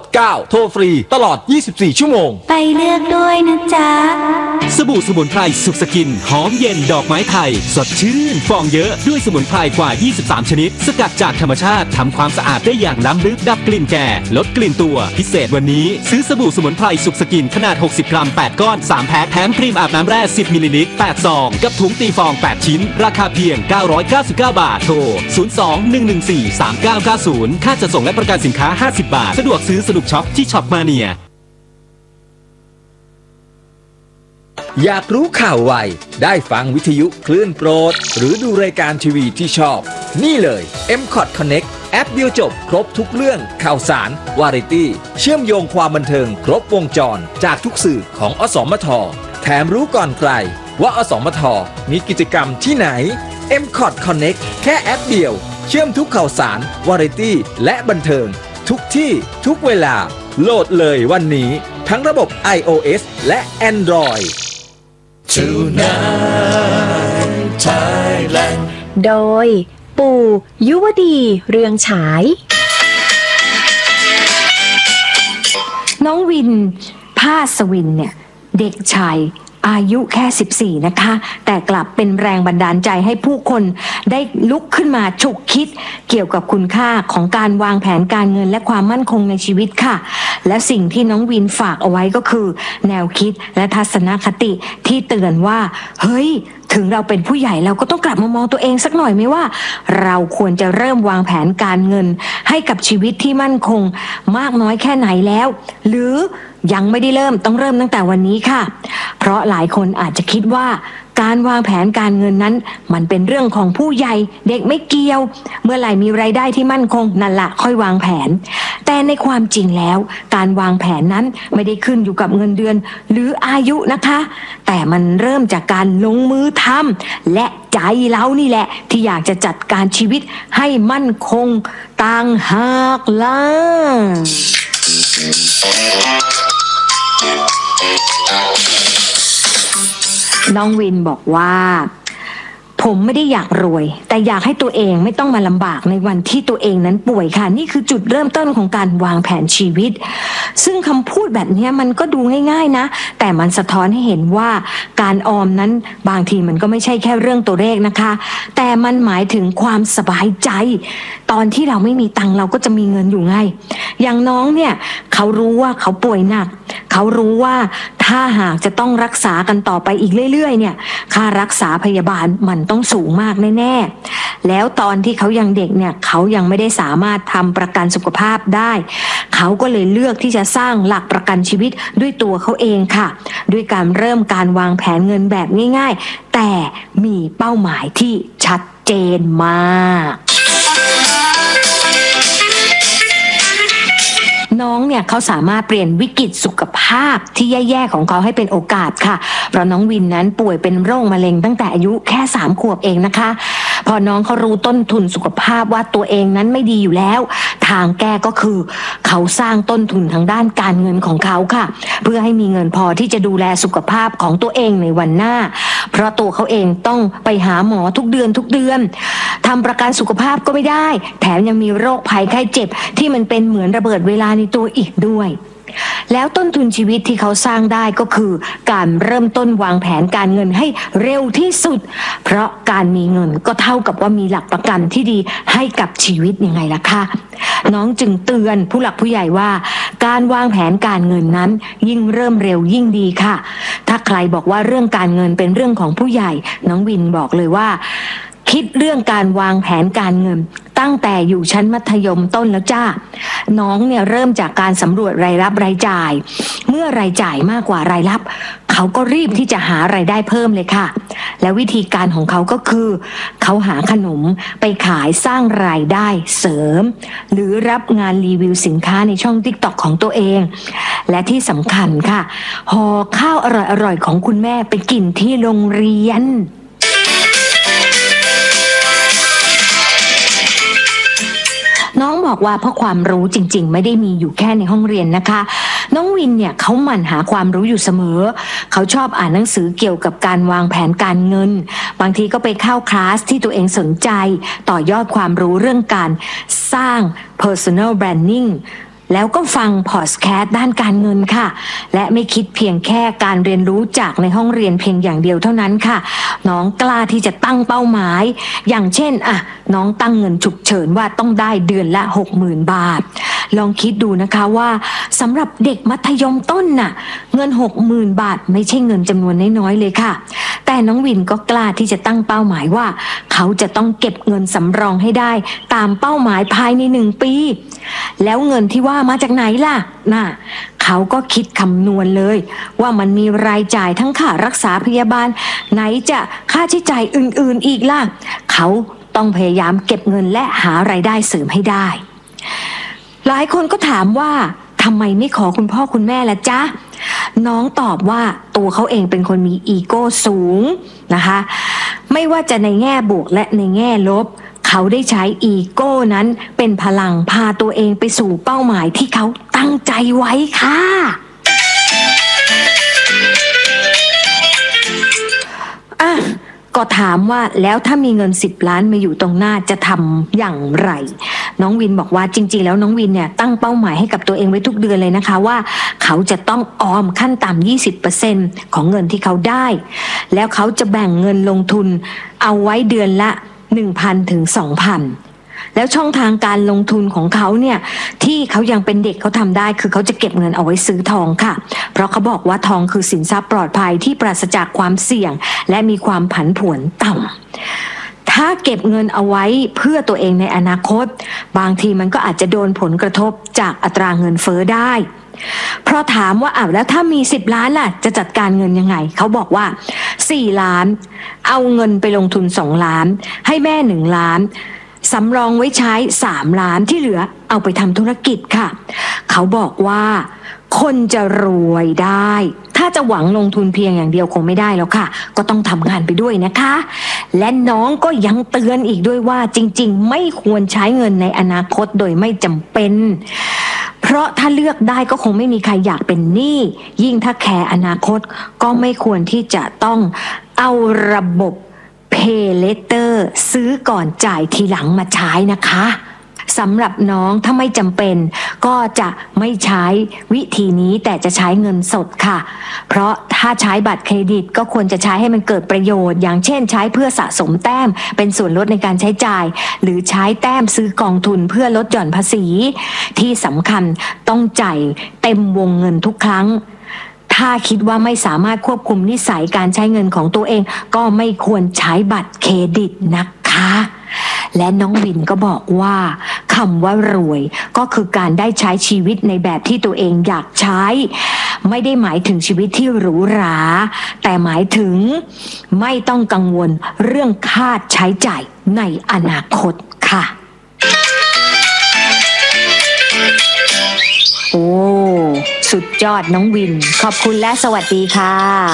9โทรฟรีตลอด24ชั่วโมงไปเลือกด้วยนะจ๊ะสบู่สมุนไพรสุขสกินหอมเย็นดอกไม้ไทยสดชื่นฟองเยอะด้วยสมุนไพรกว่า23ชนิดสกัดจากธรรมชาติทำความสะอาดได้อย่างล้ำลึกดับกลิ่นแก่ลดกลิ่นตัวพิเศษวันนี้ซื้อสบู่สมุนไพรสุขสกินขนาด60กรัม8ก้อน3แพ็คแถมครีมอาบน้ำแร่10มิลลิลิตร8ซองกับถุงตีฟอง8ชิ้นราคาเพียง999บาทโทร02-114-3990ค่าจัดส่งและประกันสินค้า50บาทสะดวกซื้อสนุกช็อปที่ช็อปมาเนียอยากรู้ข่าวไวได้ฟังวิทยุคลื่นโปรดหรือดูรายการทีวีที่ชอบนี่เลย MCOT Connect แอปเดียวจบครบทุกเรื่องข่าวสารวาไรตี้เชื่อมโยงความบันเทิงครบวงจรจากทุกสื่อของอสมทแถมรู้ก่อนใครว่าอสมทมีกิจกรรมที่ไหน MCOT Connect แค่แอปเดียวเชื่อมทุกข่าวสารวาไรตี้และบันเทิงทุกที่ทุกเวลาโหลดเลยวันนี้ทั้งระบบ iOS และ Android Tonight Thailand โดยปู่ยุวดีเรืองฉายน้องวินพาสวินเนี่ยเด็กชายอายุแค่14นะคะแต่กลับเป็นแรงบันดาลใจให้ผู้คนได้ลุกขึ้นมาฉุกคิดเกี่ยวกับคุณค่าของการวางแผนการเงินและความมั่นคงในชีวิตค่ะและสิ่งที่น้องวินฝากเอาไว้ก็คือแนวคิดและทัศนคติที่เตือนว่าเฮ้ยถึงเราเป็นผู้ใหญ่เราก็ต้องกลับมามองตัวเองสักหน่อยไหมว่าเราควรจะเริ่มวางแผนการเงินให้กับชีวิตที่มั่นคงมากน้อยแค่ไหนแล้วหรือยังไม่ได้เริ่มต้องเริ่มตั้งแต่วันนี้ค่ะเพราะหลายคนอาจจะคิดว่าการวางแผนการเงินนั้นมันเป็นเรื่องของผู้ใหญ่เด็กไม่เกี่ยวเมื่อไหร่มีรายได้ที่มั่นคงนั่นละค่อยวางแผนแต่ในความจริงแล้วการวางแผนนั้นไม่ได้ขึ้นอยู่กับเงินเดือนหรืออายุนะคะแต่มันเริ่มจากการลงมือทำและใจเรานี่แหละที่อยากจะจัดการชีวิตให้มั่นคงต่างหากล่ะน้องวินบอกว่าผมไม่ได้อยากรวยแต่อยากให้ตัวเองไม่ต้องมาลำบากในวันที่ตัวเองนั้นป่วยค่ะนี่คือจุดเริ่มต้นของการวางแผนชีวิตซึ่งคำพูดแบบนี้มันก็ดูง่ายๆนะแต่มันสะท้อนให้เห็นว่าการออมนั้นบางทีมันก็ไม่ใช่แค่เรื่องตัวเลขนะคะแต่มันหมายถึงความสบายใจตอนที่เราไม่มีตังค์เราก็จะมีเงินอยู่ไงอย่างน้องเนี่ยเขารู้ว่าเขาป่วยหนักเขารู้ว่าถ้าหากจะต้องรักษากันต่อไปอีกเรื่อยๆเนี่ยค่ารักษาพยาบาลมันต้องสูงมากแน่ๆแล้วตอนที่เขายังเด็กเนี่ยเขายังไม่ได้สามารถทำประกันสุขภาพได้เขาก็เลยเลือกที่จะสร้างหลักประกันชีวิตด้วยตัวเขาเองค่ะด้วยการเริ่มการวางแผนเงินแบบง่ายๆแต่มีเป้าหมายที่ชัดเจนมากน้องเนี่ยเขาสามารถเปลี่ยนวิกฤตสุขภาพที่แย่ๆของเขาให้เป็นโอกาสค่ะเพราะน้องวินนั้นป่วยเป็นโรคมะเร็งตั้งแต่อายุแค่3 ขวบเองนะคะพอน้องเขารู้ต้นทุนสุขภาพว่าตัวเองนั้นไม่ดีอยู่แล้วทางแก้ก็คือเขาสร้างต้นทุนทางด้านการเงินของเขาค่ะเพื่อให้มีเงินพอที่จะดูแลสุขภาพของตัวเองในวันหน้าเพราะตัวเขาเองต้องไปหาหมอทุกเดือนทำประกันสุขภาพก็ไม่ได้แถมยังมีโรคภัยไข้เจ็บที่มันเป็นเหมือนระเบิดเวลาในตัวอีกด้วยแล้วต้นทุนชีวิตที่เขาสร้างได้ก็คือการเริ่มต้นวางแผนการเงินให้เร็วที่สุดเพราะการมีเงินก็เท่ากับว่ามีหลักประกันที่ดีให้กับชีวิตยังไงล่ะคะน้องจึงเตือนผู้หลักผู้ใหญ่ว่าการวางแผนการเงินนั้นยิ่งเริ่มเร็วยิ่งดีค่ะถ้าใครบอกว่าเรื่องการเงินเป็นเรื่องของผู้ใหญ่น้องวินบอกเลยว่าคิดเรื่องการวางแผนการเงินตั้งแต่อยู่ชั้นมัธยมต้นแล้วจ้าน้องเนี่ยเริ่มจากการสำรวจรายรับรายจ่ายเมื่อรายจ่ายมากกว่ารายรับเขาก็รีบที่จะหารายได้เพิ่มเลยค่ะและวิธีการของเขาก็คือเขาหาขนมไปขายสร้างรายได้เสริมหรือรับงานรีวิวสินค้าในช่อง TikTok ของตัวเองและที่สำคัญค่ะห่อข้าวอร่อยๆของคุณแม่ไปกินที่โรงเรียนน้องบอกว่าเพราะความรู้จริงๆไม่ได้มีอยู่แค่ในห้องเรียนนะคะน้องวินเนี่ยเขาหมั่นหาความรู้อยู่เสมอเขาชอบอ่านหนังสือเกี่ยวกับการวางแผนการเงินบางทีก็ไปเข้าคลาสที่ตัวเองสนใจต่อยอดความรู้เรื่องการสร้าง personal branding แล้วก็ฟังพอดแคสต์ด้านการเงินค่ะและไม่คิดเพียงแค่การเรียนรู้จากในห้องเรียนเพียงอย่างเดียวเท่านั้นค่ะน้องกล้าที่จะตั้งเป้าหมายอย่างเช่นน้องตั้งเงินฉุกเฉินว่าต้องได้เดือนละ 60,000 บาทลองคิดดูนะคะว่าสำหรับเด็กมัธยมต้นเงิน 60,000 บาทไม่ใช่เงินจำนวนน้อยๆเลยค่ะแต่น้องวินก็กล้าที่จะตั้งเป้าหมายว่าเขาจะต้องเก็บเงินสำรองให้ได้ตามเป้าหมายภายใน1 ปีแล้วเงินที่ว่ามาจากไหนล่ะเขาก็คิดคำนวณเลยว่ามันมีรายจ่ายทั้งค่ารักษาพยาบาลไหนจะค่าใช้จ่ายอื่นๆอีกล่ะเขาต้องพยายามเก็บเงินและหารายได้เสริมให้ได้หลายคนก็ถามว่าทำไมไม่ขอคุณพ่อคุณแม่ล่ะจ๊ะน้องตอบว่าตัวเขาเองเป็นคนมีอีโก้สูงนะคะไม่ว่าจะในแง่บวกและในแง่ลบเขาได้ใช้อีโก้นั้นเป็นพลังพาตัวเองไปสู่เป้าหมายที่เขาตั้งใจไว้ค่ะก็ถามว่าแล้วถ้ามีเงิน10 ล้านมาอยู่ตรงหน้าจะทำอย่างไรน้องวินบอกว่าจริงๆแล้วน้องวินเนี่ยตั้งเป้าหมายให้กับตัวเองไว้ทุกเดือนเลยนะคะว่าเขาจะต้องออมขั้นต่ำ 20% ของเงินที่เขาได้แล้วเขาจะแบ่งเงินลงทุนเอาไว้เดือนละ 1,000 ถึง 2,000 แล้วช่องทางการลงทุนของเขาเนี่ยที่เขายังเป็นเด็กเขาทำได้คือเขาจะเก็บเงินเอาไว้ซื้อทองค่ะเพราะเขาบอกว่าทองคือสินทรัพย์ปลอดภัยที่ปราศจากความเสี่ยงและมีความผันผวนต่ำถ้าเก็บเงินเอาไว้เพื่อตัวเองในอนาคตบางทีมันก็อาจจะโดนผลกระทบจากอัตราเงินเฟ้อได้เพราะถามว่าแล้วถ้ามี10 ล้านล่ะจะจัดการเงินยังไงเขาบอกว่า4 ล้านเอาเงินไปลงทุน2 ล้านให้แม่1 ล้านสำรองไว้ใช้3 ล้านที่เหลือเอาไปทำธุรกิจค่ะเขาบอกว่าคนจะรวยได้ถ้าจะหวังลงทุนเพียงอย่างเดียวคงไม่ได้แล้วค่ะก็ต้องทำงานไปด้วยนะคะและน้องก็ยังเตือนอีกด้วยว่าจริงๆไม่ควรใช้เงินในอนาคตโดยไม่จำเป็นเพราะถ้าเลือกได้ก็คงไม่มีใครอยากเป็นหนี้ยิ่งถ้าแคร์อนาคตก็ไม่ควรที่จะต้องเอาระบบPay Later ซื้อก่อนจ่ายทีหลังมาใช้นะคะสำหรับน้องถ้าไม่จำเป็นก็จะไม่ใช้วิธีนี้แต่จะใช้เงินสดค่ะเพราะถ้าใช้บัตรเครดิตก็ควรจะใช้ให้มันเกิดประโยชน์อย่างเช่นใช้เพื่อสะสมแต้มเป็นส่วนลดในการใช้จ่ายหรือใช้แต้มซื้อกองทุนเพื่อลดหย่อนภาษีที่สำคัญต้องจ่ายเต็มวงเงินทุกครั้งถ้าคิดว่าไม่สามารถควบคุมนิสัยการใช้เงินของตัวเองก็ไม่ควรใช้บัตรเครดิตนะคะและน้องวินก็บอกว่าคำว่ารวยก็คือการได้ใช้ชีวิตในแบบที่ตัวเองอยากใช้ไม่ได้หมายถึงชีวิตที่หรูหราแต่หมายถึงไม่ต้องกังวลเรื่องค่าใช้จ่ายในอนาคตค่ะโอ้สุดยอดน้องวินขอบคุณและสวัสดีค่ะ